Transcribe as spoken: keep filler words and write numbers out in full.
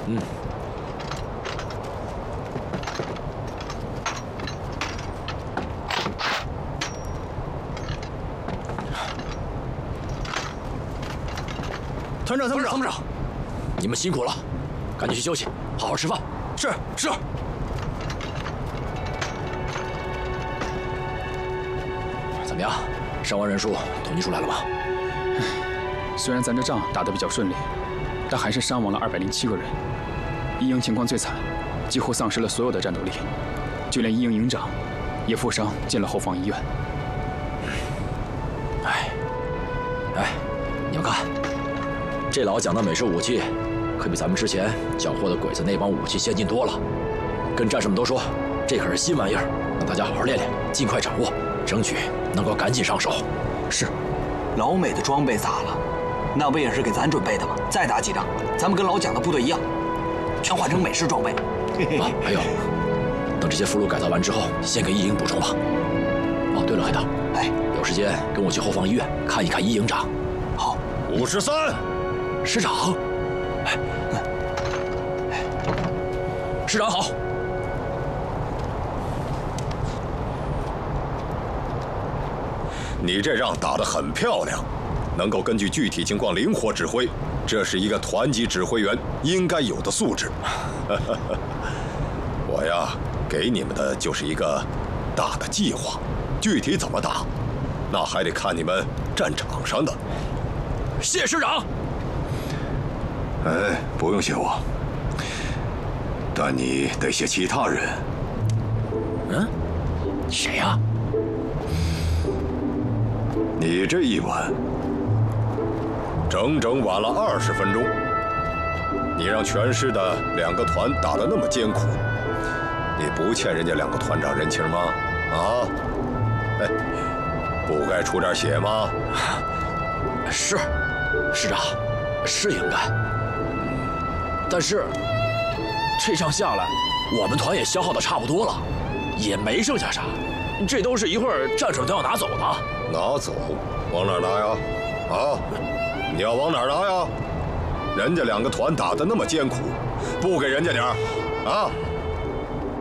嗯。 团长，参谋长， 参谋长，你们辛苦了，赶紧去休息，好好吃饭。 是是。 怎么样，伤亡人数统计出来了吗？ 虽然咱这仗打得比较顺利，但还是伤亡了二百零七个人。一营情况最惨，几乎丧失了所有的战斗力，就连一营营长也负伤进了后方医院。 哎，哎，你们看。 这老蒋的美式武器，可比咱们之前缴获的鬼子那帮武器先进多了。跟战士们都说，这可是新玩意儿，让大家好好练练，尽快掌握，争取能够赶紧上手。 是，老美的装备咋了？那不也是给咱准备的吗？再打几仗，咱们跟老蒋的部队一样，全换成美式装备。 啊，还有，等这些俘虏改造完之后，先给一营补充吧。哦，对了，海棠， 哎， 有时间跟我去后方医院看一看一营长。 好， 五十三。 师长，哎，师长好。 你这仗打得很漂亮，能够根据具体情况灵活指挥，这是一个团级指挥员应该有的素质。我呀，给你们的就是一个大的计划，具体怎么打，那还得看你们战场上的。 谢师长。 哎，不用谢我，但你得谢其他人。 嗯，谁呀？ 你这一晚，整整晚了二十分钟。你让全师的两个团打得那么艰苦，你不欠人家两个团长人情吗？啊？哎，不该出点血吗？ 是，师长，是应该。 但是这仗下来，我们团也消耗的差不多了，也没剩下啥。这都是一会儿战士都要拿走的。 拿走？往哪儿拿呀？啊？你要往哪儿拿呀？人家两个团打得那么艰苦，不给人家点儿，啊？